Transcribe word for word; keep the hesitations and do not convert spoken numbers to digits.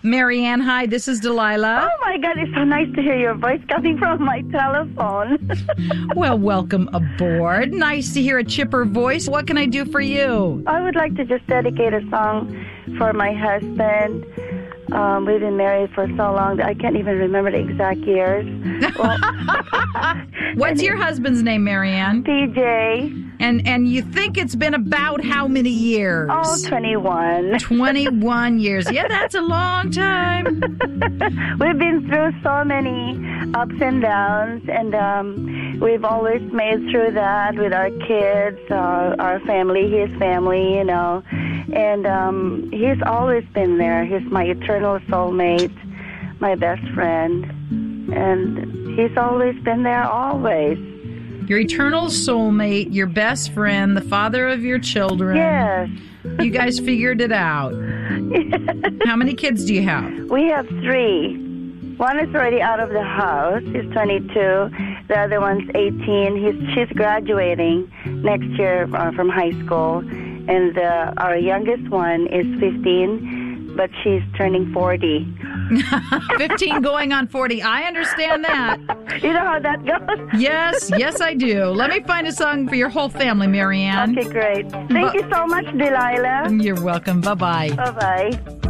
Marianne, hi, this is Delilah. Oh, my God, it's so nice to hear your voice coming from my telephone. Well, welcome aboard. Nice to hear a chipper voice. What can I do for you? I would like to just dedicate a song for my husband. Um, we've been married for so long that I can't even remember the exact years. Well, What's your husband's name, Marianne? P J. And and you think it's been about how many years? Oh, twenty-one. twenty-one years. Yeah, that's a long time. We've been through so many ups and downs, and um, we've always made through that with our kids, uh, our family, his family, you know. And um, he's always been there. He's my eternal soulmate, my best friend. And he's always been there, always. Your eternal soulmate, your best friend, the father of your children. Yes. You guys figured it out. How many kids do you have? We have three. One is already out of the house. He's twenty-two. The other one's eighteen. He's, she's graduating next year uh, from high school. And uh, our youngest one is fifteen, but she's turning forty. fifteen going on forty. I understand that. You know how that goes? Yes, yes, I do. Let me find a song for your whole family, Marianne. Okay, great. Thank Bu- you so much, Delilah. You're welcome. Bye-bye. Bye-bye.